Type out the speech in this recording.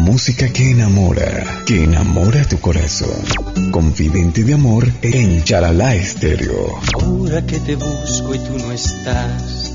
música que enamora tu corazón. Confidente de amor en Charalá Estéreo. Ahora que te busco y tú no estás,